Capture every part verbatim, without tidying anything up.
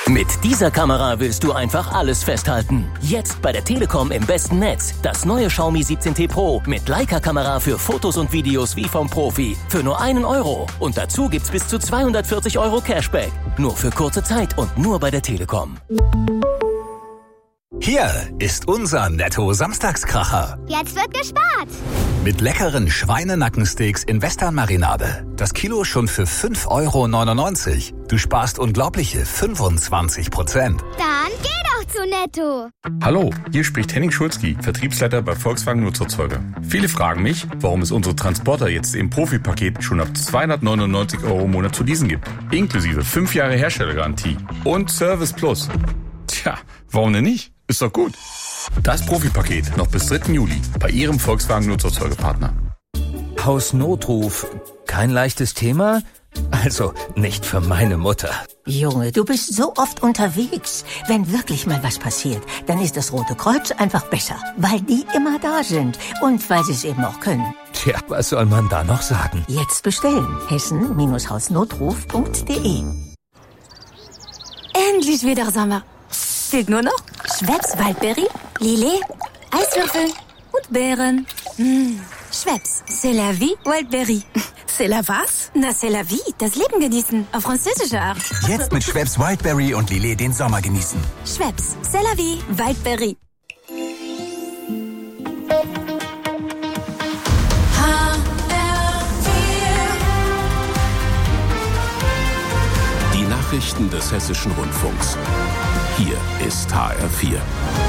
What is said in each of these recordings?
Mit dieser Kamera willst du einfach alles festhalten. Jetzt bei der Telekom im besten Netz. Das neue Xiaomi siebzehn T Pro mit Leica-Kamera für Fotos und Videos wie vom Profi. Für nur einen Euro. Und dazu gibt's bis zu zweihundertvierzig Euro Cashback. Nur für kurze Zeit und nur bei der Telekom. Hier ist unser Netto-Samstagskracher. Jetzt wird gespart. Mit leckeren Schweinenackensteaks in Western-Marinade. Das Kilo schon für fünf Euro neunundneunzig. Du sparst unglaubliche fünfundzwanzig Prozent. Dann geh doch zu Netto. Hallo, hier spricht Henning Schulzki, Vertriebsleiter bei Volkswagen Nutzerzeuger. Viele fragen mich, warum es unsere Transporter jetzt im Profi-Paket schon ab zweihundertneunundneunzig Euro im Monat zu leasen gibt. Inklusive fünf Jahre Herstellergarantie und Service Plus. Tja, warum denn nicht? Ist doch gut. Das Profi-Paket noch bis dritten Juli bei Ihrem Volkswagen Nutzerzeugerpartner. Hausnotruf. Kein leichtes Thema? Also nicht für meine Mutter. Junge, du bist so oft unterwegs. Wenn wirklich mal was passiert, dann ist das Rote Kreuz einfach besser. Weil die immer da sind und weil sie es eben auch können. Tja, was soll man da noch sagen? Jetzt bestellen. hessen Hausnotruf punkt de. Endlich wieder Sommer. Fehlt nur noch Schweppes Waldberry, Lillet, Eiswürfel und Beeren. Mmh. Schweppes, c'est la vie, Waldberry. C'est la was? Na, c'est la vie, das Leben genießen, auf französische Art. Jetzt mit Schweppes Wildberry und Lillet den Sommer genießen. Schweppes, c'est la vie, Waldberry. Die Nachrichten des Hessischen Rundfunks. Hier ist H R vier.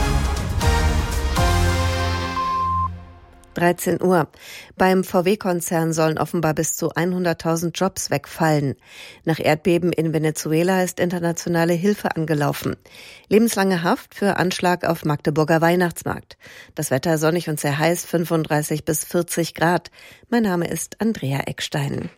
dreizehn Uhr. Beim V W-Konzern sollen offenbar bis zu hunderttausend Jobs wegfallen. Nach Erdbeben in Venezuela ist internationale Hilfe angelaufen. Lebenslange Haft für Anschlag auf Magdeburger Weihnachtsmarkt. Das Wetter sonnig und sehr heiß, fünfunddreißig bis vierzig Grad. Mein Name ist Andrea Eckstein.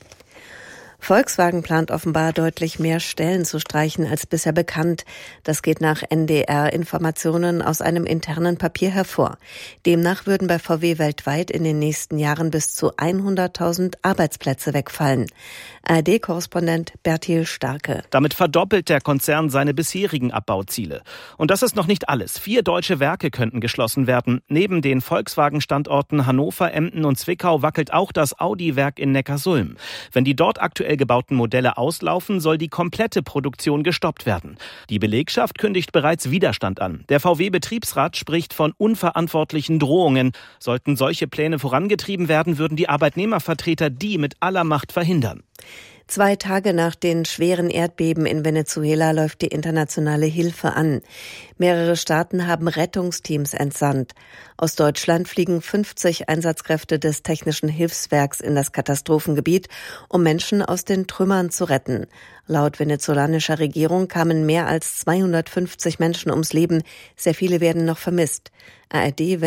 Volkswagen plant offenbar deutlich mehr Stellen zu streichen als bisher bekannt. Das geht nach N D R-Informationen aus einem internen Papier hervor. Demnach würden bei V W weltweit in den nächsten Jahren bis zu hunderttausend Arbeitsplätze wegfallen. A R D-Korrespondent Bertil Starke. Damit verdoppelt der Konzern seine bisherigen Abbauziele. Und das ist noch nicht alles. Vier deutsche Werke könnten geschlossen werden. Neben den Volkswagen-Standorten Hannover, Emden und Zwickau wackelt auch das Audi-Werk in Neckarsulm. Wenn die dort aktuell gebauten Modelle auslaufen, soll die komplette Produktion gestoppt werden. Die Belegschaft kündigt bereits Widerstand an. Der V W-Betriebsrat spricht von unverantwortlichen Drohungen. Sollten solche Pläne vorangetrieben werden, würden die Arbeitnehmervertreter die mit aller Macht verhindern. Zwei Tage nach den schweren Erdbeben in Venezuela läuft die internationale Hilfe an. Mehrere Staaten haben Rettungsteams entsandt. Aus Deutschland fliegen fünfzig Einsatzkräfte des Technischen Hilfswerks in das Katastrophengebiet, um Menschen aus den Trümmern zu retten. Laut venezolanischer Regierung kamen mehr als zweihundertfünfzig Menschen ums Leben. Sehr viele werden noch vermisst. A R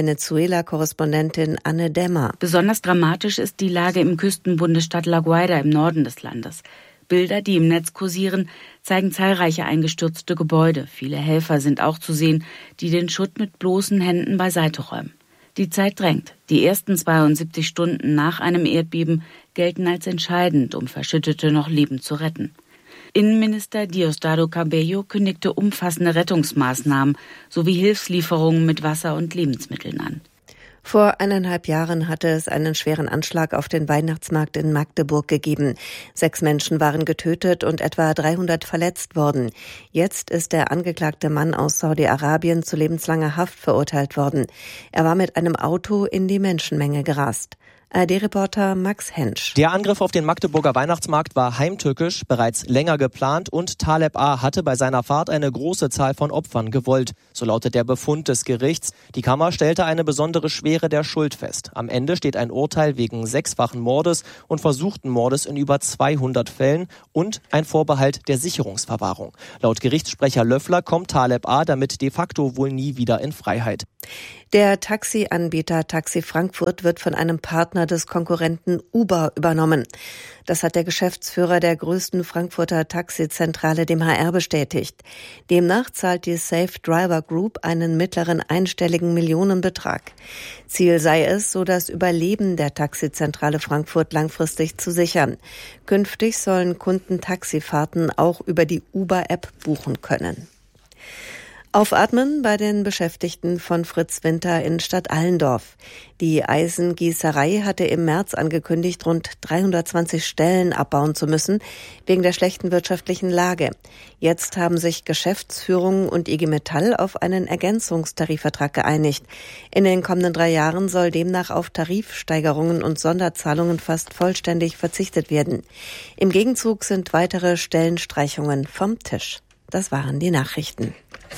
D-Venezuela-Korrespondentin Anne Dämmer. Besonders dramatisch ist die Lage im Küstenbundesstaat La Guaira im Norden des Landes. Bilder, die im Netz kursieren, zeigen zahlreiche eingestürzte Gebäude. Viele Helfer sind auch zu sehen, die den Schutt mit bloßen Händen beiseite räumen. Die Zeit drängt. Die ersten zweiundsiebzig Stunden nach einem Erdbeben gelten als entscheidend, um Verschüttete noch lebend zu retten. Innenminister Diosdado Cabello kündigte umfassende Rettungsmaßnahmen sowie Hilfslieferungen mit Wasser und Lebensmitteln an. Vor eineinhalb Jahren hatte es einen schweren Anschlag auf den Weihnachtsmarkt in Magdeburg gegeben. Sechs Menschen waren getötet und etwa dreihundert verletzt worden. Jetzt ist der angeklagte Mann aus Saudi-Arabien zu lebenslanger Haft verurteilt worden. Er war mit einem Auto in die Menschenmenge gerast. A R D-Reporter Max Hensch. Der Angriff auf den Magdeburger Weihnachtsmarkt war heimtückisch, bereits länger geplant und Taleb A. hatte bei seiner Fahrt eine große Zahl von Opfern gewollt. So lautet der Befund des Gerichts. Die Kammer stellte eine besondere Schwere der Schuld fest. Am Ende steht ein Urteil wegen sechsfachen Mordes und versuchten Mordes in über zweihundert Fällen und ein Vorbehalt der Sicherungsverwahrung. Laut Gerichtssprecher Löffler kommt Taleb A. damit de facto wohl nie wieder in Freiheit. Der Taxianbieter Taxi Frankfurt wird von einem Partner des Konkurrenten Uber übernommen. Das hat der Geschäftsführer der größten Frankfurter Taxizentrale dem H R bestätigt. Demnach zahlt die Safe Driver Group einen mittleren einstelligen Millionenbetrag. Ziel sei es, so das Überleben der Taxizentrale Frankfurt langfristig zu sichern. Künftig sollen Kunden Taxifahrten auch über die Uber-App buchen können. Aufatmen bei den Beschäftigten von Fritz Winter in Stadt Allendorf. Die Eisengießerei hatte im März angekündigt, rund dreihundertzwanzig Stellen abbauen zu müssen, wegen der schlechten wirtschaftlichen Lage. Jetzt haben sich Geschäftsführung und I G Metall auf einen Ergänzungstarifvertrag geeinigt. In den kommenden drei Jahren soll demnach auf Tarifsteigerungen und Sonderzahlungen fast vollständig verzichtet werden. Im Gegenzug sind weitere Stellenstreichungen vom Tisch. Das waren die Nachrichten.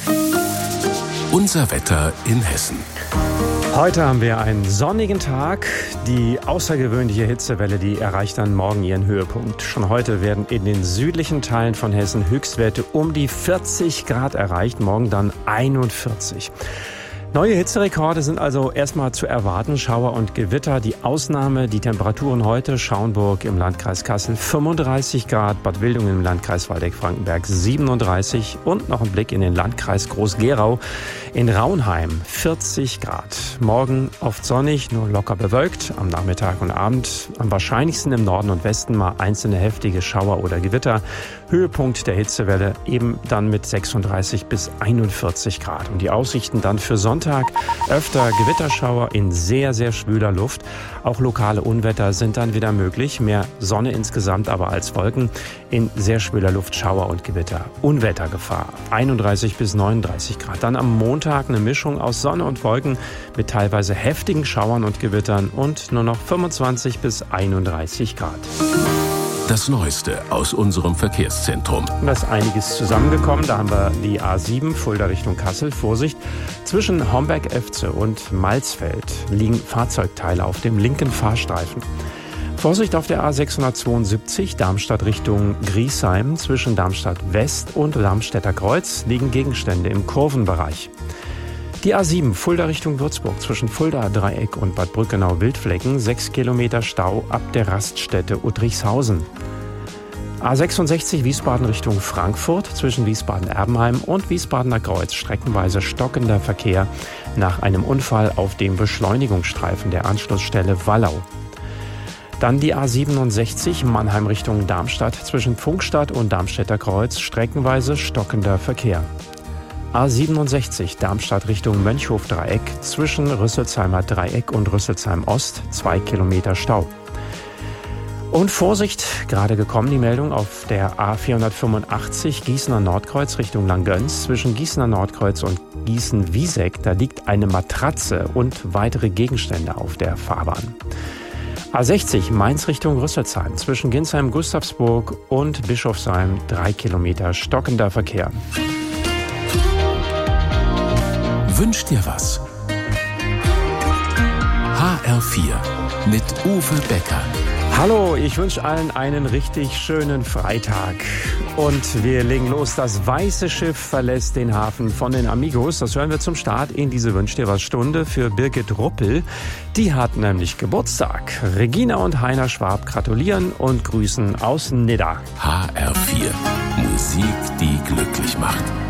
Unser Wetter in Hessen. Heute haben wir einen sonnigen Tag. Die außergewöhnliche Hitzewelle, die erreicht dann morgen ihren Höhepunkt. Schon heute werden in den südlichen Teilen von Hessen Höchstwerte um die vierzig Grad erreicht, morgen dann einundvierzig. Neue Hitzerekorde sind also erstmal zu erwarten. Schauer und Gewitter, die Ausnahme. Die Temperaturen heute: Schauenburg im Landkreis Kassel fünfunddreißig Grad, Bad Wildungen im Landkreis Waldeck-Frankenberg siebenunddreißig und noch ein Blick in den Landkreis Groß-Gerau. In Raunheim vierzig Grad. Morgen oft sonnig, nur locker bewölkt. Am Nachmittag und Abend am wahrscheinlichsten im Norden und Westen mal einzelne heftige Schauer oder Gewitter. Höhepunkt der Hitzewelle eben dann mit sechsunddreißig bis einundvierzig Grad. Und die Aussichten dann für Sonntag: öfter Gewitterschauer in sehr, sehr schwüler Luft. Auch lokale Unwetter sind dann wieder möglich. Mehr Sonne insgesamt aber als Wolken. In sehr schwüler Luft Schauer und Gewitter. Unwettergefahr einunddreißig bis neununddreißig Grad. Dann am Montag eine Mischung aus Sonne und Wolken mit teilweise heftigen Schauern und Gewittern und nur noch fünfundzwanzig bis einunddreißig Grad. Das Neueste aus unserem Verkehrszentrum. Da ist einiges zusammengekommen. Da haben wir die A sieben, Fulda Richtung Kassel. Vorsicht, zwischen Homberg-Efze und Malzfeld liegen Fahrzeugteile auf dem linken Fahrstreifen. Vorsicht auf der A sechshundertzweiundsiebzig, Darmstadt Richtung Griesheim. Zwischen Darmstadt West und Darmstädter Kreuz liegen Gegenstände im Kurvenbereich. Die A sieben, Fulda Richtung Würzburg, zwischen Fulda Dreieck und Bad Brückenau-Wildflecken, sechs Kilometer Stau ab der Raststätte Uttrichshausen. A sechsundsechzig, Wiesbaden Richtung Frankfurt, zwischen Wiesbaden-Erbenheim und Wiesbadener Kreuz, streckenweise stockender Verkehr nach einem Unfall auf dem Beschleunigungsstreifen der Anschlussstelle Wallau. Dann die A siebenundsechzig, Mannheim Richtung Darmstadt, zwischen Pfungstadt und Darmstädter Kreuz, streckenweise stockender Verkehr. A siebenundsechzig, Darmstadt Richtung Mönchhof-Dreieck, zwischen Rüsselsheimer Dreieck und Rüsselsheim Ost, zwei Kilometer Stau. Und Vorsicht, gerade gekommen die Meldung auf der A vierhundertfünfundachtzig, Gießener Nordkreuz Richtung Langgöns, zwischen Gießener Nordkreuz und Gießen-Wieseck, da liegt eine Matratze und weitere Gegenstände auf der Fahrbahn. A sechzig, Mainz Richtung Rüsselsheim, zwischen Ginsheim-Gustavsburg und Bischofsheim, drei Kilometer stockender Verkehr. Wünsch dir was. H R vier mit Uwe Becker. Hallo, ich wünsche allen einen richtig schönen Freitag. Und wir legen los. Das weiße Schiff verlässt den Hafen von den Amigos. Das hören wir zum Start in diese Wünsch dir was Stunde für Birgit Ruppel. Die hat nämlich Geburtstag. Regina und Heiner Schwab gratulieren und grüßen aus Nidda. H R vier. Musik, die glücklich macht.